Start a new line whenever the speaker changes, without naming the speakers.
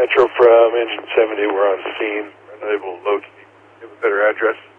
Metro from Engine 70. We're on scene. We're unable to locate. Do you have a better address?